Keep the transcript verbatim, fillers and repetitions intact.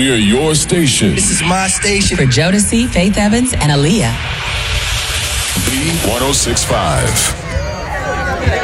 We're your station. This is my station. For Jodeci, Faith Evans, and Aaliyah. B one oh six point five.